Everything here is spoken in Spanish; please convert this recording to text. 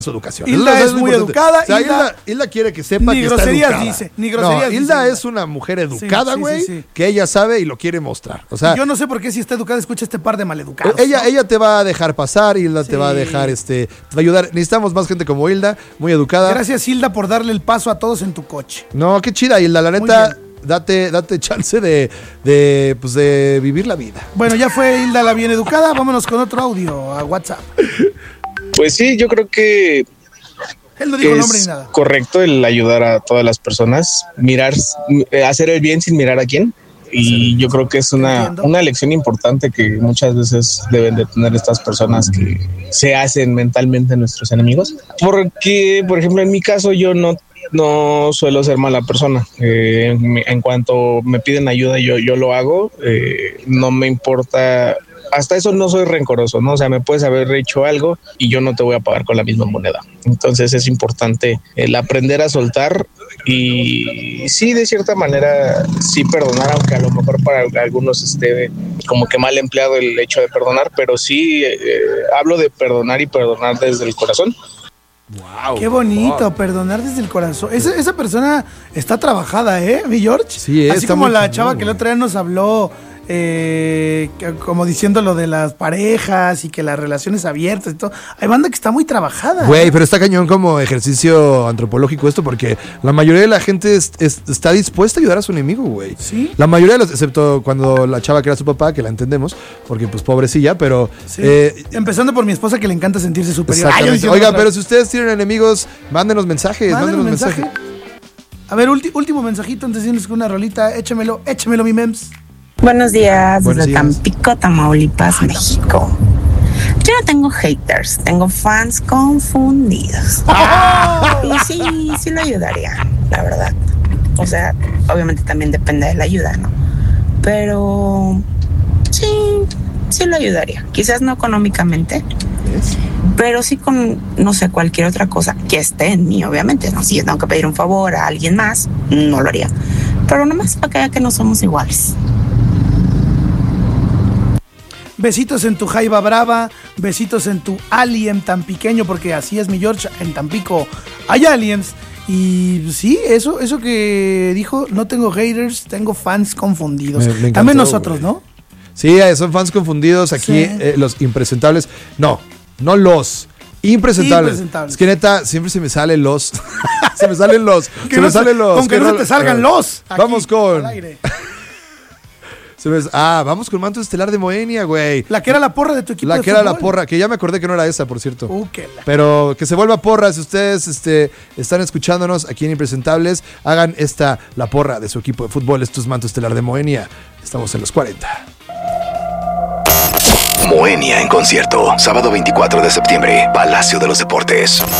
su educación. Hilda es muy educada. O sea, Hilda quiere que sepa que está educada. Ni groserías dice. Hilda es una mujer educada, güey, que ella sabe y lo quiere mostrar. O sea, yo no sé por qué si está educada escucha este par de maleducados. Ella te va a dejar pasar, Hilda te va a dejar, te va a ayudar. Necesitamos más gente como Hilda, muy educada. Gracias, Hilda, por darle el paso a todos en tu coche. No, qué chida, Hilda, la neta. Date chance de vivir la vida. Bueno, ya fue Hilda la bien educada. Vámonos con otro audio a WhatsApp. Pues sí, yo creo que él no dijo nombre ni nada. Correcto el ayudar a todas las personas, hacer el bien sin mirar a quién. Y yo creo que es una lección importante que muchas veces deben de tener estas personas que se hacen mentalmente nuestros enemigos. Porque, por ejemplo, en mi caso yo no suelo ser mala persona. En cuanto me piden ayuda, yo lo hago. No me importa. Hasta eso no soy rencoroso, ¿no? O sea, me puedes haber hecho algo y yo no te voy a pagar con la misma moneda. Entonces es importante el aprender a soltar y sí, de cierta manera, sí perdonar, aunque a lo mejor para algunos esté como que mal empleado el hecho de perdonar, pero sí hablo de perdonar y perdonar desde el corazón. Wow, qué bonito, perdonar desde el corazón. Esa persona está trabajada, mi George. Sí, así como la chava que el otro día nos habló, como diciendo lo de las parejas y que las relaciones abiertas y todo. Hay banda que está muy trabajada. Güey, pero está cañón como ejercicio antropológico esto, porque la mayoría de la gente está dispuesta a ayudar a su enemigo, güey. Sí. La mayoría de los, excepto cuando la chava que era su papá, que la entendemos, porque pues pobrecilla, pero... Sí. Empezando por mi esposa, que le encanta sentirse superior. Exactamente. Oiga, pero si ustedes tienen enemigos, mándenos mensajes, mándenos mensaje. A ver, último mensajito antes de irnos con una rolita. Échamelo, mi mems. Buenos días, desde Tampico, Tamaulipas, México. Yo no tengo haters, tengo fans confundidos. Y sí lo ayudaría, la verdad. O sea, obviamente también depende de la ayuda, ¿no? Pero sí lo ayudaría. Quizás no económicamente, pero sí con, no sé, cualquier otra cosa que esté en mí, obviamente, ¿no? Si yo tengo que pedir un favor a alguien más, no lo haría. Pero nomás para que vea que no somos iguales. Besitos en tu jaiba brava, besitos en tu alien tan pequeño, porque así es mi George, en Tampico hay aliens. Y sí, eso que dijo, no tengo haters, tengo fans confundidos. Me encantó, también nosotros, güey. ¿No? Sí, son fans confundidos aquí, sí. Los impresentables. No los impresentables. Es que neta, siempre se me salen los. se me salen los. Con que no te salgan los. Aquí, vamos con. Vamos con Manto Estelar de Moenia, güey. La que era la porra de tu equipo de fútbol. La que era la porra, que ya me acordé que no era esa, por cierto. Pero que se vuelva porra. Si ustedes están escuchándonos aquí en Impresentables, hagan la porra de su equipo de fútbol. Esto es Manto Estelar de Moenia. Estamos en los 40. Moenia en concierto, sábado 24 de septiembre, Palacio de los Deportes.